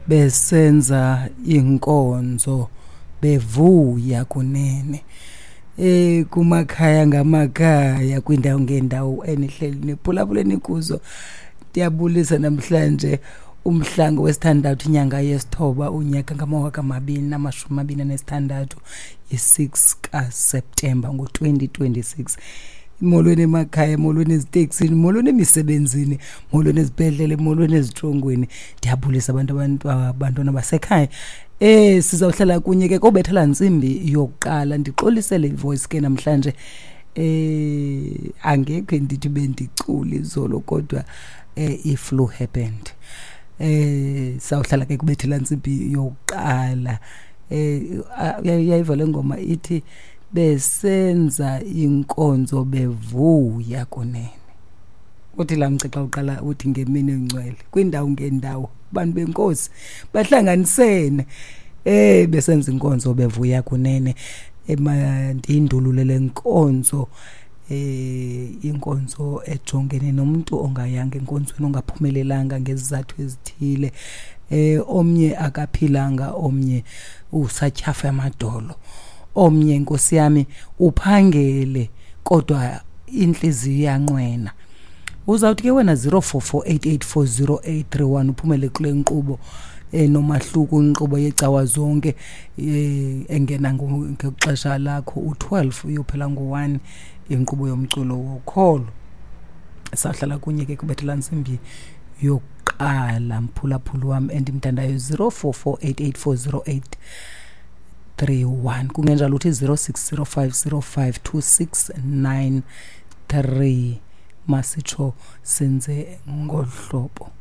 besenza inkonzo bevuya kunene kumakhaya ngamakhaya kwindawo ngendawo enihleli niphulaphuleni kuzo. Ndiyabulisa namhlanje umhlango wesithandathu inyanga yesithoba unyaka ngama-2026 yi-6 kaSeptemba ngo-2026. Molweni emakhaya, molweni eziteksini, molweni emisebenzini, molweni ezibhedlele, molweni ezitshongweni. Ndiyabulisa abantwana basekhaya. Sizawuhlala kunye ke kobethela ntsimbi yokuqala. Ndixolisele ivoice ke namhlanje. Angekho ndithi bendicula izolo kodwa i-flu happened. Sawuhlala ke kubethela ntsimbi yokuqala. Uyayiva le ngoma ithi besenza inkonzo bevuya kunene. Uthi la mcixa uqala uthi ngemini engcwele kwindawo ngendawo abantu benkosi bahlanganisene besenza inkonzo bevuya kunene. Mandindulule lenkonzo inkonzo ejongene nomuntu ongayanga enkonzweni, ongaphumelelanga ngezizathu ezithile, omnye akaphilanga, omnye usatyhafa amadolo, omnye Nkosi yami uphangele kodwa inhliziyo yanqwena. Uzawuthi ke wena 0448840831 uphumele kule nkqubo nomahluko, inkqubo yecawa zonke engena ngexesha lakho u12 uyophela ngo1, inkqubo yomculo wokholo. Sawuhlala kunye ke kubethela ntsimbi yokuqala mphulaphulu wami endimthandayo 0448840831. Kungenjalo uthi 0605052693 masitsho senze ngohlobo.